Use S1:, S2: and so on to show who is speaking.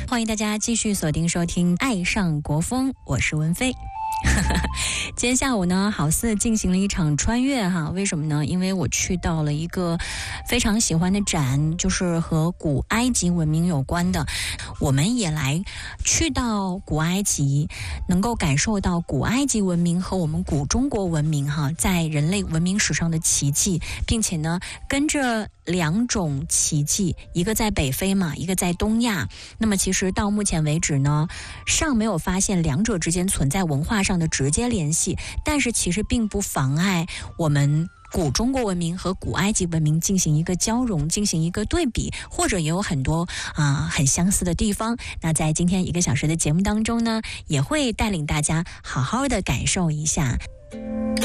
S1: 欢迎大家继续锁定收听《爱上国风》，我是文飞。今天下午呢，好似进行了一场穿越哈，为什么呢？因为我去到了一个非常喜欢的展，就是和古埃及文明有关的。我们也来去到古埃及，能够感受到古埃及文明和我们古中国文明哈，在人类文明史上的奇迹，并且呢，跟着两种奇迹，一个在北非嘛，一个在东亚。那么其实到目前为止呢，尚没有发现两者之间存在文化上的直接联系，但是其实并不妨碍我们古中国文明和古埃及文明进行一个交融，进行一个对比，或者也有很多很相似的地方。那在今天1个小时的节目当中呢，也会带领大家好好的感受一下。